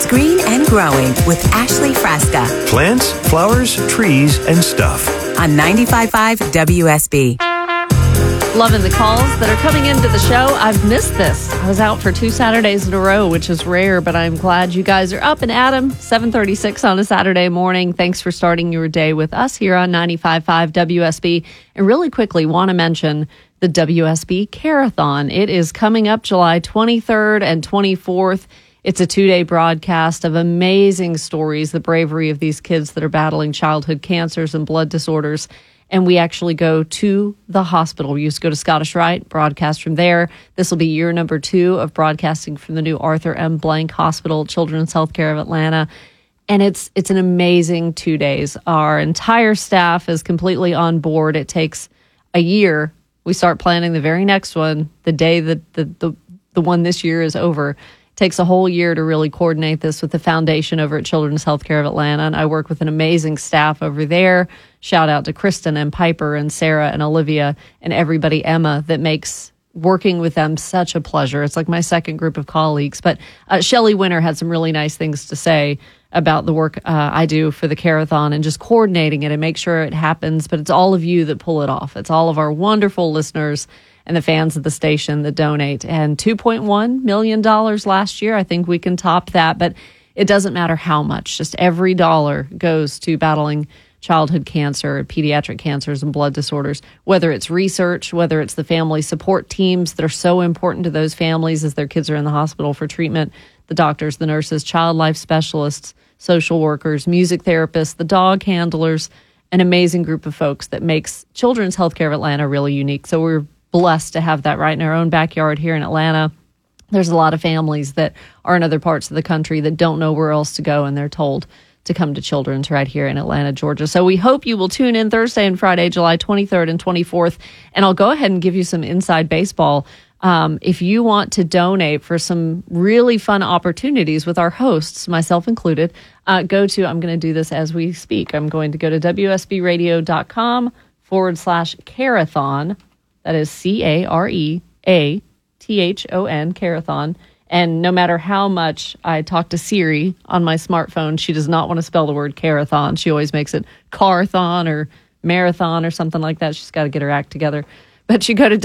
Green and Growing with Ashley Frasca. Plants, flowers, trees, and stuff. On 95.5 WSB. Loving the calls that are coming into the show. I've missed this. I was out for 2 Saturdays in a row, which is rare, but I'm glad you guys are up and at 'em. 7:36 on a Saturday morning. Thanks for starting your day with us here on 95.5 WSB. And really quickly, want to mention the WSB Care-a-thon. It is coming up July 23rd and 24th. It's a 2-day broadcast of amazing stories, the bravery of these kids that are battling childhood cancers and blood disorders. And we actually go to the hospital. We used to go to Scottish Rite, broadcast from there. This will be year number 2 of broadcasting from the new Arthur M. Blank Hospital, Children's Healthcare of Atlanta. And it's an amazing 2 days. Our entire staff is completely on board. It takes a year. We start planning the very next one, the day that the one this year is over. Takes a whole year to really coordinate this with the foundation over at Children's Healthcare of Atlanta. And I work with an amazing staff over there. Shout out to Kristen and Piper and Sarah and Olivia and everybody, Emma, that makes working with them such a pleasure. It's like my second group of colleagues. But Shelley Winter had some really nice things to say about the work I do for the Care-a-thon and just coordinating it and make sure it happens. But it's all of you that pull it off. It's all of our wonderful listeners and the fans of the station that donate. And $2.1 million last year. I think we can top that, but it doesn't matter how much. Just every dollar goes to battling childhood cancer, pediatric cancers, and blood disorders, whether it's research, whether it's the family support teams that are so important to those families as their kids are in the hospital for treatment, the doctors, the nurses, child life specialists, social workers, music therapists, the dog handlers, an amazing group of folks that makes Children's Healthcare of Atlanta really unique. So we're blessed to have that right in our own backyard here in Atlanta. There's a lot of families that are in other parts of the country that don't know where else to go, and they're told to come to Children's right here in Atlanta, Georgia. So we hope you will tune in Thursday and Friday, July 23rd and 24th. And I'll go ahead and give you some inside baseball. If you want to donate for some really fun opportunities with our hosts, myself included, I'm going to do this as we speak. I'm going to go to WSBradio.com/Care-a-thon. That is Careathon, Care-a-thon. And no matter how much I talk to Siri on my smartphone, she does not want to spell the word Care-a-thon. She always makes it Car-a-thon or Marathon or something like that. She's got to get her act together. But you go to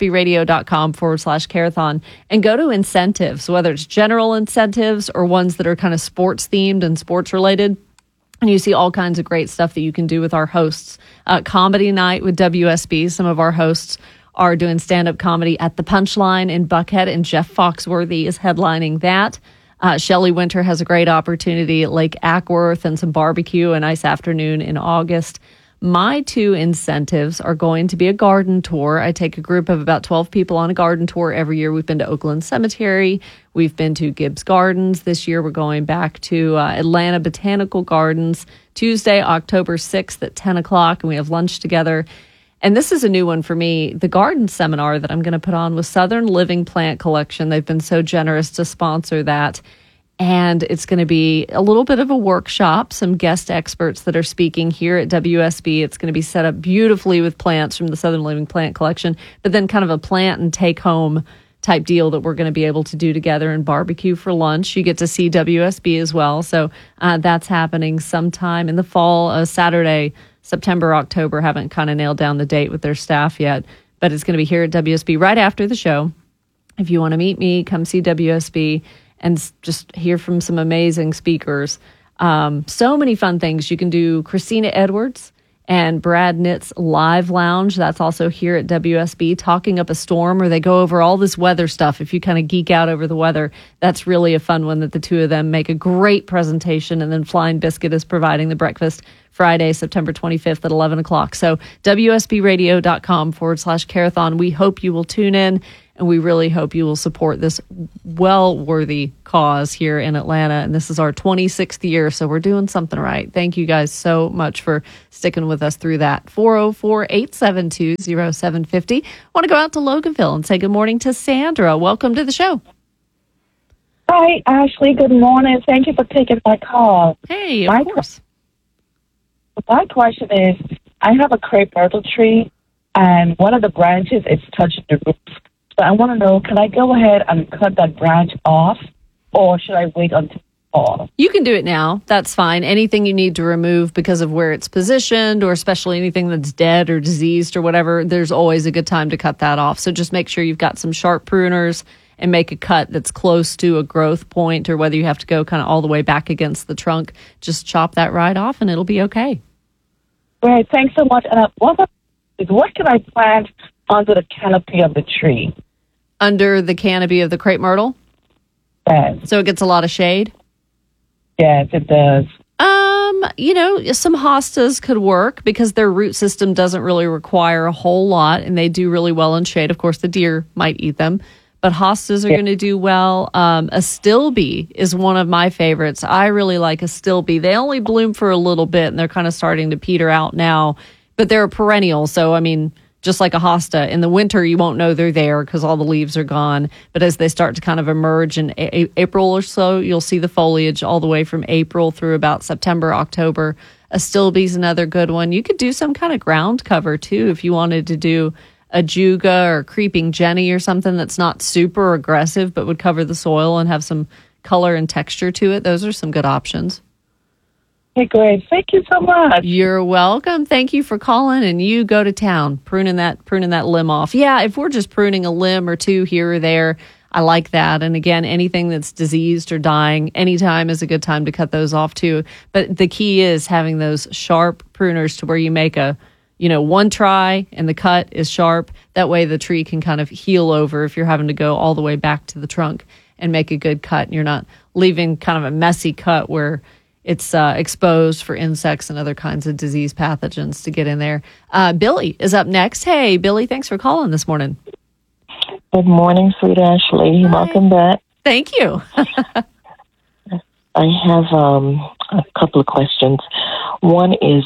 WSBradio.com/Care-a-thon and go to incentives, whether it's general incentives or ones that are kind of sports themed and sports related. And you see all kinds of great stuff that you can do with our hosts. Comedy night with WSB. Some of our hosts are doing stand-up comedy at the Punchline in Buckhead, and Jeff Foxworthy is headlining that. Shelley Winter has a great opportunity at Lake Ackworth and some barbecue, a nice afternoon in August. My 2 incentives are going to be a garden tour. I take a group of about 12 people on a garden tour every year. We've been to Oakland Cemetery. We've been to Gibbs Gardens. This year we're going back to Atlanta Botanical Gardens, Tuesday, October 6th at 10 o'clock, and we have lunch together. And this is a new one for me, the garden seminar that I'm going to put on with Southern Living Plant Collection. They've been so generous to sponsor that. And it's going to be a little bit of a workshop, some guest experts that are speaking here at WSB. It's going to be set up beautifully with plants from the Southern Living Plant Collection, but then kind of a plant and take home type deal that we're going to be able to do together and barbecue for lunch. You get to see WSB as well. So that's happening sometime in the fall, Saturday, September, October. Haven't kind of nailed down the date with their staff yet, but it's going to be here at WSB right after the show. If you want to meet me, come see WSB and just hear from some amazing speakers. So many fun things. You can do Christina Edwards and Brad Nitt's Live Lounge. That's also here at WSB, Talking Up a Storm, where they go over all this weather stuff. If you kind of geek out over the weather, that's really a fun one that the two of them make a great presentation. And then Flying Biscuit is providing the breakfast Friday, September 25th at 11 o'clock. So WSBradio.com/Care-a-thon. We hope you will tune in. And we really hope you will support this well-worthy cause here in Atlanta. And this is our 26th year, so we're doing something right. Thank you guys so much for sticking with us through that. 404-872-0750. I want to go out to Loganville and say good morning to Sandra. Welcome to the show. Hi, Ashley. Good morning. Thank you for taking my call. Hey, of course. My question is, I have a crepe myrtle tree, and one of the branches is touching the roof. So I want to know, can I go ahead and cut that branch off, or should I wait until call? You can do it now. That's fine. Anything you need to remove because of where it's positioned, or especially anything that's dead or diseased or whatever, there's always a good time to cut that off. So just make sure you've got some sharp pruners and make a cut that's close to a growth point, or whether you have to go kind of all the way back against the trunk, just chop that right off and it'll be okay. Great, thanks so much. And what can I plant under the canopy of the tree? Under the canopy of the crepe myrtle? Yes. So it gets a lot of shade? Yes, it does. Some hostas could work because their root system doesn't really require a whole lot, and they do really well in shade. Of course, the deer might eat them, but hostas are going to do well. A stilbe is one of my favorites. I really like a stilbe. They only bloom for a little bit, and they're kind of starting to peter out now, but they're a perennial. So, I mean, just like a hosta, in the winter, you won't know they're there because all the leaves are gone. But as they start to kind of emerge in April or so, you'll see the foliage all the way from April through about September, October. A stilbe's another good one. You could do some kind of ground cover, too, if you wanted to do a juga or creeping jenny or something that's not super aggressive but would cover the soil and have some color and texture to it. Those are some good options. Okay, great. Thank you so much. You're welcome. Thank you for calling, and you go to town pruning that limb off. Yeah, if we're just pruning a limb or two here or there, I like that. And again, anything that's diseased or dying, anytime is a good time to cut those off too. But the key is having those sharp pruners to where you make a one try and the cut is sharp. That way the tree can kind of heal over if you're having to go all the way back to the trunk and make a good cut. And you're not leaving kind of a messy cut where it's exposed for insects and other kinds of disease pathogens to get in there. Billy is up next. Hey, Billy, thanks for calling this morning. Good morning, sweet Ashley. Hi. Welcome back. Thank you. I have a couple of questions. One is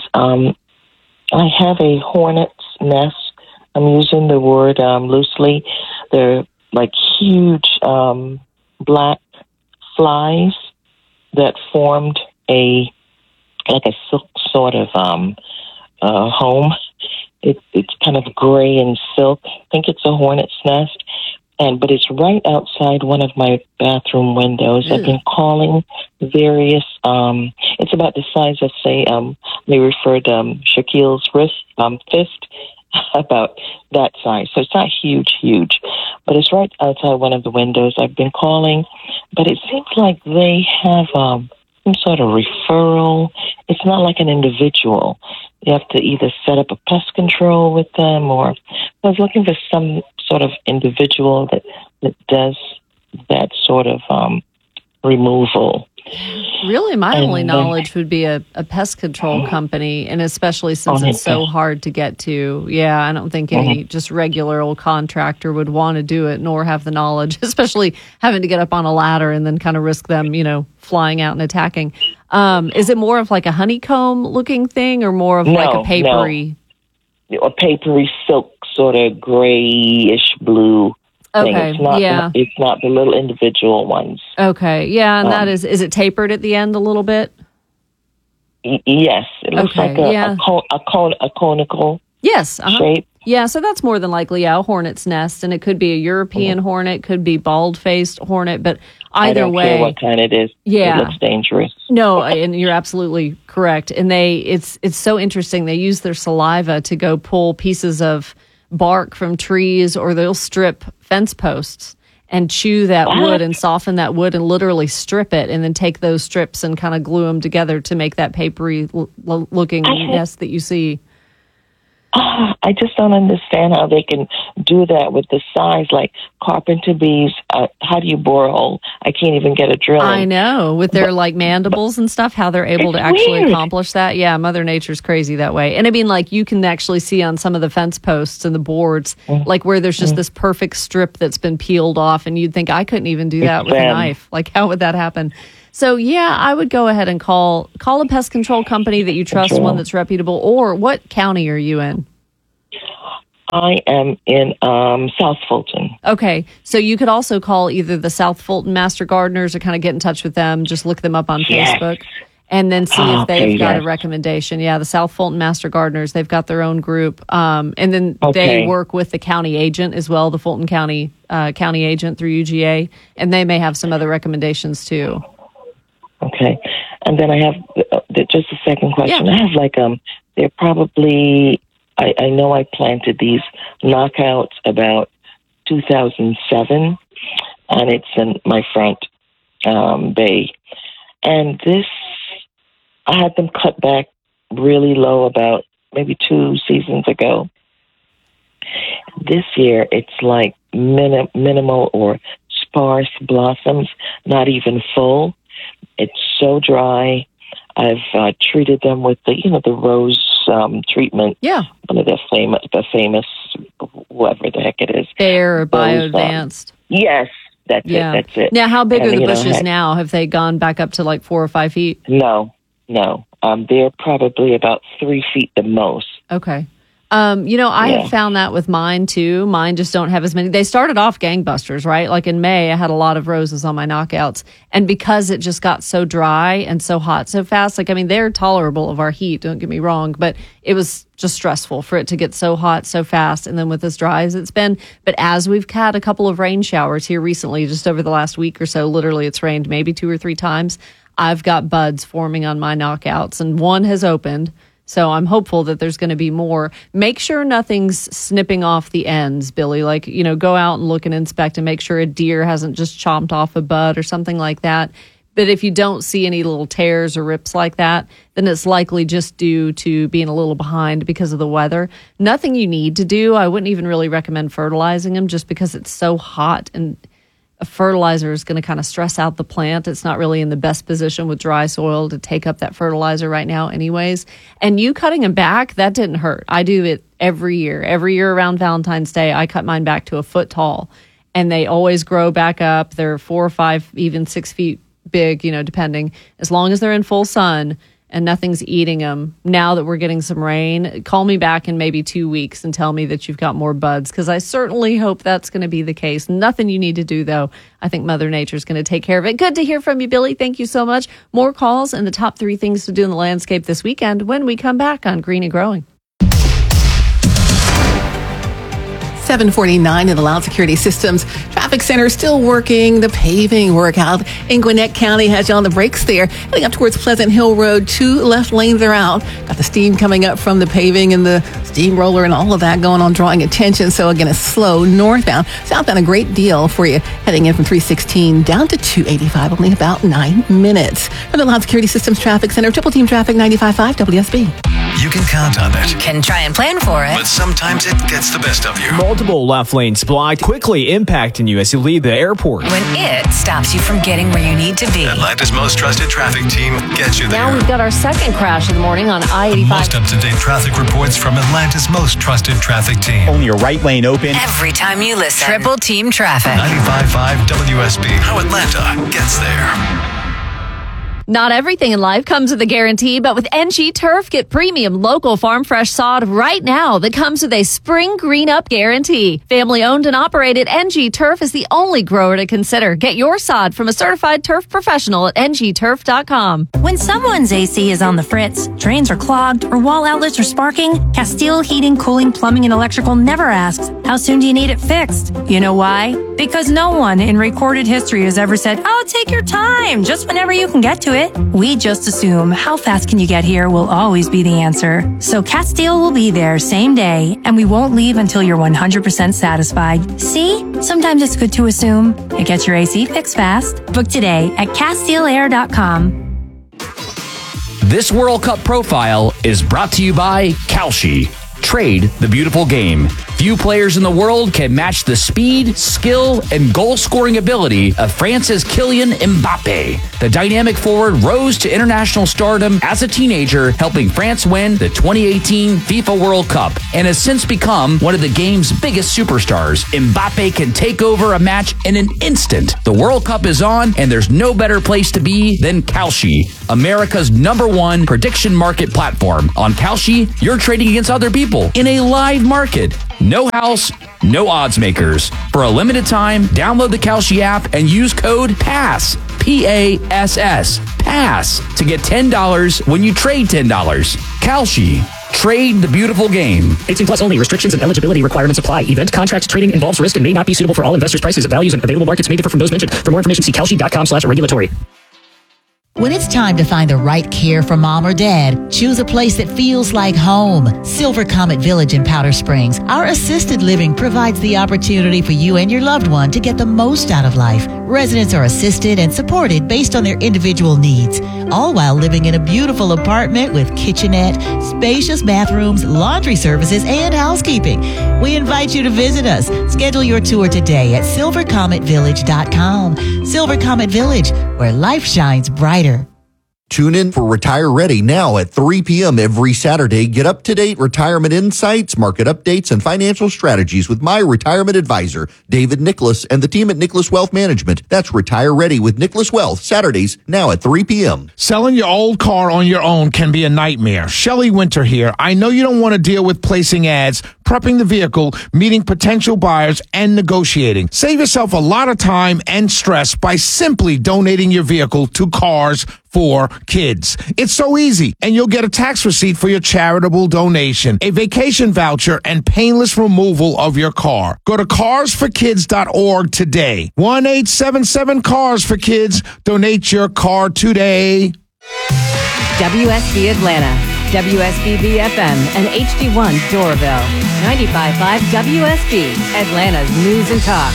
I have a hornet's nest. I'm using the word loosely. They're like huge black flies that formed a silk sort of home. It's kind of gray and silk. I think it's a hornet's nest, but it's right outside one of my bathroom windows. I've been calling various. It's about the size of, say, they referred Shaquille's fist, about that size. So it's not huge, but it's right outside one of the windows. I've been calling, but it seems like they have some sort of referral. It's not like an individual. You have to either set up a pest control with them, or I was looking for some sort of individual that does that sort of removal. Really, my only knowledge would be a pest control company, and especially since it's so hard to get to. Yeah, I don't think any just regular old contractor would want to do it, nor have the knowledge, especially having to get up on a ladder and then kind of risk them, flying out and attacking. Is it more of like a honeycomb looking thing, or more of like a papery? No. A papery silk, sort of grayish blue. Okay, it's not the little individual ones. Okay, yeah, and that is it tapered at the end a little bit? Yes, it looks like a conical shape. Yeah, so that's more than likely a hornet's nest, and it could be a European hornet, could be bald-faced hornet, but either way, I don't care what kind it is. Yeah, it looks dangerous. No, and you're absolutely correct. And it's so interesting. They use their saliva to go pull pieces of bark from trees, or they'll strip fence posts and chew that wood and soften that wood and literally strip it, and then take those strips and kind of glue them together to make that papery looking nest that you see. I just don't understand how they can do that with the size, like carpenter bees. How do you bore a hole? I can't even get a drill. I know, with their mandibles and stuff, how they're able to actually accomplish that. Yeah, Mother Nature's crazy that way. And I mean, you can actually see on some of the fence posts and the boards, where there's just this perfect strip that's been peeled off, and you'd think, I couldn't even do that with a knife. How would that happen? So, yeah, I would go ahead and call a pest control company that you trust, one that's reputable. Or what county are you in? I am in South Fulton. Okay, so you could also call either the South Fulton Master Gardeners, or kind of get in touch with them. Just look them up on Facebook, and then see if they've got a recommendation. Yeah, the South Fulton Master Gardeners, they've got their own group. And then they work with the county agent as well, the Fulton County county agent through UGA, and they may have some other recommendations too. Okay. And then I have just a second question. Yeah. I have they're probably, I know I planted these knockouts about 2007, and it's in my front bay. And I had them cut back really low about maybe 2 seasons ago. This year, it's like minimal or sparse blossoms, not even full. It's so dry. I've treated them with the rose treatment. Yeah. One of the famous, whoever the heck it is. Bayer or Bio-Advanced. Yes, that's it. Now, how big And, are the bushes now? Have they gone back up to like 4 or 5 feet? No. They're probably about 3 feet the most. Okay. I have found that with mine too. Mine just don't have as many. They started off gangbusters, right? Like in May, I had a lot of roses on my knockouts. And because it just got so dry and so hot so fast, they're tolerable of our heat, don't get me wrong, but it was just stressful for it to get so hot so fast. And then with as dry as it's been. But as we've had a couple of rain showers here recently, just over the last week or so, literally it's rained maybe 2 or 3 times. I've got buds forming on my knockouts, and one has opened. So I'm hopeful that there's going to be more. Make sure nothing's snipping off the ends, Billy. Go out and look and inspect and make sure a deer hasn't just chomped off a bud or something like that. But if you don't see any little tears or rips like that, then it's likely just due to being a little behind because of the weather. Nothing you need to do. I wouldn't even really recommend fertilizing them just because it's so hot, and a fertilizer is going to kind of stress out the plant. It's not really in the best position with dry soil to take up that fertilizer right now anyways. And you cutting them back, that didn't hurt. I do it every year. Every year around Valentine's Day, I cut mine back to a foot tall. And they always grow back up. They're 4 or 5, even 6 feet big, depending. As long as they're in full sun and nothing's eating them. Now that we're getting some rain, call me back in maybe 2 weeks and tell me that you've got more buds, because I certainly hope that's going to be the case. Nothing you need to do, though. I think Mother Nature's going to take care of it. Good to hear from you, Billy. Thank you so much. More calls and the top 3 things to do in the landscape this weekend when we come back on Green and Growing. 749 in the Loud Security Systems Traffic Center still working the paving work out in Gwinnett County. Has you on the brakes there. Heading up towards Pleasant Hill Road, 2 left lanes are out. Got the steam coming up from the paving and the steamroller and all of that going on, drawing attention. So again, it's slow northbound. Southbound, a great deal for you. Heading in from 316 down to 285, only about 9 minutes. From the Loud Security Systems Traffic Center, Triple Team Traffic 95.5 WSB. You can count on it, Can try and plan for it. but sometimes it gets the best of you. Multiple left lanes blocked, quickly impacting you as you leave the airport. When it stops you from getting where you need to be. Atlanta's most trusted traffic team gets you there. Now we've got our second crash of the morning on I-85. Most up-to-date traffic reports from Atlanta's most trusted traffic team. Only your right lane open. Every time you listen. Triple Team Traffic. 95.5 WSB. How Atlanta gets there. Not everything in life comes with a guarantee, but with NG Turf, get premium local farm fresh sod right now that comes with a spring green up guarantee. Family owned and operated, NG Turf is the only grower to consider. Get your sod from a certified turf professional at ngturf.com. When someone's AC is on the fritz, drains are clogged, or wall outlets are sparking, Castile Heating, Cooling, Plumbing, and Electrical never asks, how soon do you need it fixed? You know why? Because no one in recorded history has ever said, oh, take your time, just whenever you can get to it. We just assume how fast can you get here will always be the answer. So Castile will be there same day, and we won't leave until you're 100% satisfied. See? Sometimes it's good to assume. It gets your AC fixed fast. Book today at CastileAir.com. This World Cup profile is brought to you by Kalshi. Trade the beautiful game. Few players in the world can match the speed, skill, and goal-scoring ability of France's Kylian Mbappe. The dynamic forward rose to international stardom as a teenager, helping France win the 2018 FIFA World Cup, and has since become one of the game's biggest superstars. Mbappe can take over a match in an instant. The World Cup is on, and there's no better place to be than Kalshi, America's #1 prediction market platform. On Kalshi, you're trading against other people in a live market. No house, no odds makers. For a limited time, download the Kalshi app and use code PASS, P-A-S-S, PASS, to get $10 when you trade $10. Kalshi. Trade the beautiful game. 18 plus only. Restrictions and eligibility requirements apply. Event contract trading involves risk and may not be suitable for all investors. Prices, values, and available markets may differ from those mentioned. For more information, see Kalshi.com/regulatory. When it's time to find the right care for mom or dad, choose a place that feels like home. Silver Comet Village in Powder Springs. Our assisted living provides the opportunity for you and your loved one to get the most out of life. Residents are assisted and supported based on their individual needs, all while living in a beautiful apartment with kitchenette, spacious bathrooms, laundry services, and housekeeping. We invite you to visit us. Schedule your tour today at silvercometvillage.com. Silver Comet Village, where life shines brighter. Tune in for Retire Ready now at 3 p.m. every Saturday. Get up-to-date retirement insights, market updates, and financial strategies with my retirement advisor, David Nicholas, and the team at Nicholas Wealth Management. That's Retire Ready with Nicholas Wealth, Saturdays now at 3 p.m. Selling your old car on your own can be a nightmare. Shelley Winter here. I know you don't want to deal with placing ads, prepping the vehicle, meeting potential buyers, and negotiating. Save yourself a lot of time and stress by simply donating your vehicle to Cars for Kids. It's so easy, and you'll get a tax receipt for your charitable donation, a vacation voucher, and painless removal of your car. Go to carsforkids.org today. 1-877-CARS-FOR-KIDS. Donate your car today. WSB Atlanta, WSB FM, and HD1 Doraville. 95.5 WSB, Atlanta's News and Talk.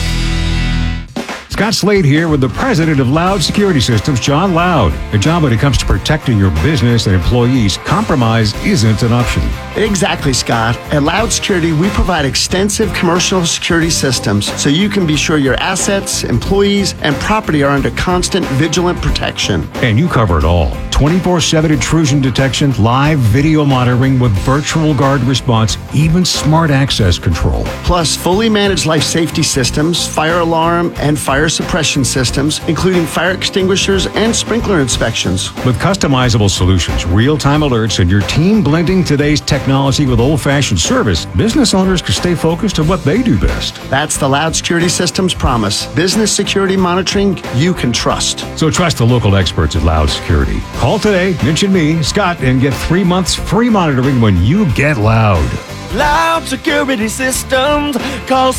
Scott Slade here with the president of Loud Security Systems, John Loud. A job when it comes to protecting your business and employees, compromise isn't an option. Exactly, Scott. At Loud Security, we provide extensive commercial security systems so you can be sure your assets, employees, and property are under constant vigilant protection. And you cover it all. 24/7 intrusion detection, live video monitoring with virtual guard response, even smart access control. Plus, fully managed life safety systems, fire alarm, and fire suppression systems, including fire extinguishers and sprinkler inspections. With customizable solutions, real-time alerts, and your team blending today's technology with old-fashioned service, business owners can stay focused on what they do best. That's the Loud Security Systems promise. Business security monitoring you can trust. So trust the local experts at Loud Security. Call today, mention me, Scott, and get 3 months free monitoring when you get Loud. Loud Security Systems. Call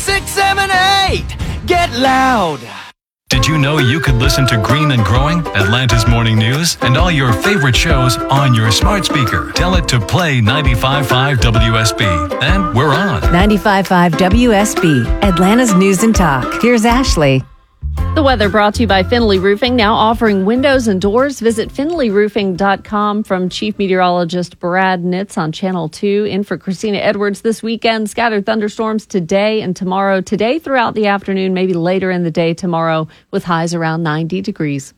678-GET-LOUD. Did you know you could listen to Green and Growing, Atlanta's morning news, and all your favorite shows on your smart speaker? Tell it to play 95.5 WSB. And we're on. 95.5 WSB, Atlanta's News and Talk. Here's Ashley. The weather brought to you by Finley Roofing, now offering windows and doors. Visit finleyroofing.com. From Chief Meteorologist Brad Nitz on Channel 2. In for Christina Edwards this weekend. Scattered thunderstorms today and tomorrow. Today throughout the afternoon, maybe later in the day tomorrow, with highs around 90 degrees.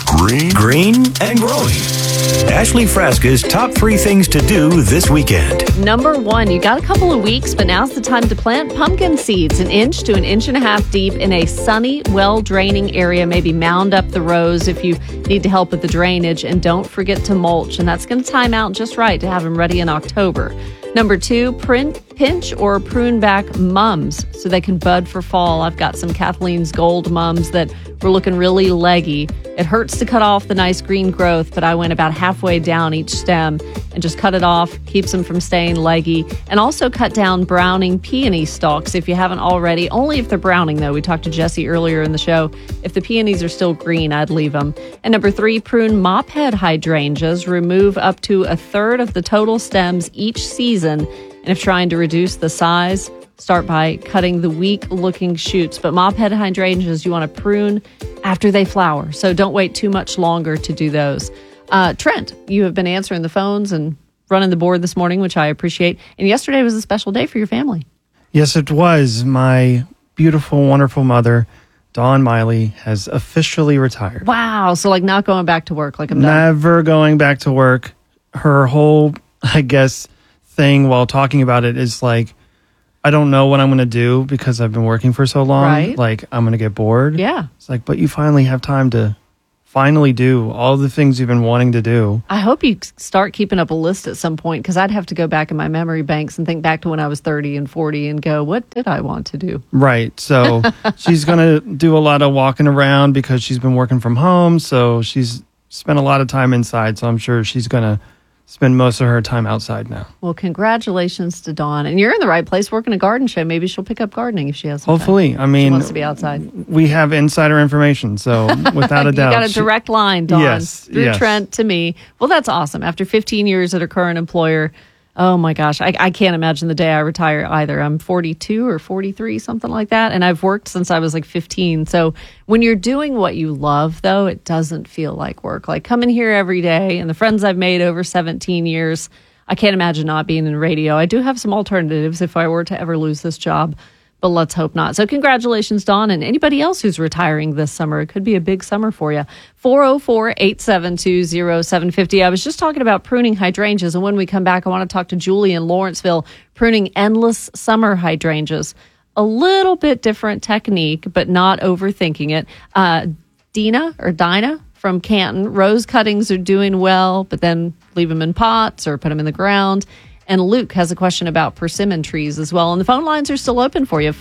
Green and Growing. Ashley Frasca's top 3 things to do this weekend. Number 1, you got a couple of weeks, but now's the time to plant pumpkin seeds 1 inch to 1.5 inches deep in a sunny, well-draining area. Maybe mound up the rows if you need to help with the drainage, and don't forget to mulch. And that's going to time out just right to have them ready in October. Number 2, pinch or prune back mums so they can bud for fall. I've got some Kathleen's Gold mums that were looking really leggy. It hurts to cut off the nice green growth, but I went about halfway down each stem and just cut it off, keeps them from staying leggy. And also cut down browning peony stalks if you haven't already. Only if they're browning, though. We talked to Jesse earlier in the show. If the peonies are still green, I'd leave them. And number 3, prune mophead hydrangeas. Remove up to 1/3 of the total stems each season. And if trying to reduce the size, start by cutting the weak-looking shoots. But mophead hydrangeas, you want to prune after they flower. So don't wait too much longer to do those. Trent, you have been answering the phones and running the board this morning, which I appreciate. And yesterday was a special day for your family. Yes, it was. My beautiful, wonderful mother, Dawn Miley, has officially retired. Wow. So like not going back to work, like I'm done. Never going back to work. Her whole, I guess, thing while talking about it is like, I don't know what I'm going to do because I've been working for so long. Right. Like, I'm going to get bored. Yeah. It's like, but you finally have time to finally do all the things you've been wanting to do. I hope you start keeping up a list at some point, because I'd have to go back in my memory banks and think back to when I was 30 and 40 and go, what did I want to do? Right. So she's going to do a lot of walking around because she's been working from home. So she's spent a lot of time inside. So I'm sure she's going to spend most of her time outside now. Well, congratulations to Dawn. And you're in the right place working a garden show. Maybe she'll pick up gardening if she has some Hopefully. time. I mean, she wants to be outside. We have insider information, so without a doubt. You got a direct line, Dawn, Yes, through yes. Trent to me. Well, that's awesome. After 15 years at her current employer, oh my gosh, I can't imagine the day I retire either. I'm 42 or 43, something like that. And I've worked since I was like 15. So when you're doing what you love, though, it doesn't feel like work. Like coming here every day and the friends I've made over 17 years, I can't imagine not being in radio. I do have some alternatives if I were to ever lose this job, but let's hope not. So congratulations, Dawn, and anybody else who's retiring this summer. It could be a big summer for you. 404-872-0750. I was just talking about pruning hydrangeas, and when we come back, I want to talk to Julie in Lawrenceville, pruning endless summer hydrangeas. A little bit different technique, but not overthinking it. Dinah from Canton, rose cuttings are doing well, but then leave them in pots or put them in the ground. And Luke has a question about persimmon trees as well. And the phone lines are still open for you.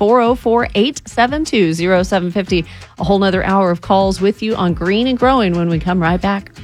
404-872-0750. A whole nother hour of calls with you on Green and Growing when we come right back.